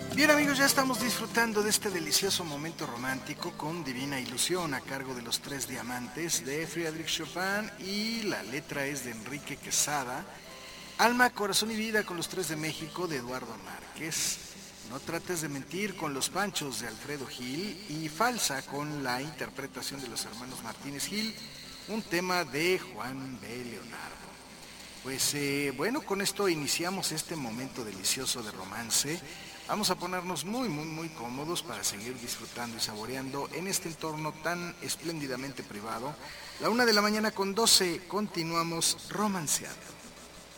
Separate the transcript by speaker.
Speaker 1: Bien amigos, ya estamos disfrutando de este delicioso momento romántico con Divina Ilusión a cargo de los Tres Diamantes de Friedrich Chopin y la letra es de Enrique Quesada. Alma, Corazón y Vida con los Tres de México de Eduardo Márquez. No trates de mentir con Los Panchos de Alfredo Gil y Falsa con la interpretación de los hermanos Martínez Gil, un tema de Juan B. Leonardo. Pues bueno, con esto iniciamos este momento delicioso de romance. Vamos a ponernos muy cómodos para seguir disfrutando y saboreando en este entorno tan espléndidamente privado. La 1 de la mañana con 12, continuamos romanceando.